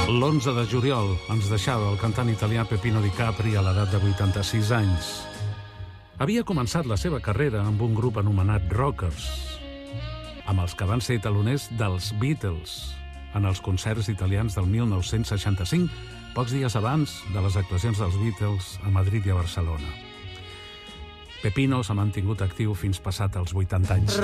L'11 de juliol ens deixava el cantant italià Peppino Di Capri a l'edat de 86 anys. Havia començat la seva carrera amb un grup anomenat Rockers, amb els que van ser taloners dels Beatles en els concerts italians del 1965, pocs dies abans de les actuacions dels Beatles a Madrid i a Barcelona. Peppino s'ha mantingut actiu fins passat els 80 anys.